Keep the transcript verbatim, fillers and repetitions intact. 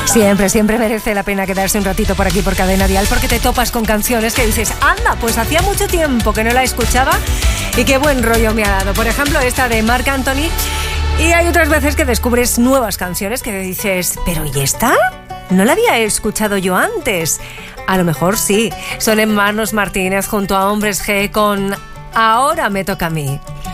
Siempre, siempre merece la pena quedarse un ratito por aquí por Cadena Dial, porque te topas con canciones que dices, anda, pues hacía mucho tiempo que no la escuchaba y qué buen rollo me ha dado. Por ejemplo, esta de Marc Anthony. Y hay otras veces que descubres nuevas canciones que dices, ¿pero y esta? ¿No la había escuchado yo antes? A lo mejor sí. Son Hermanos Martínez junto a Hombres G con Ahora me toca a mí.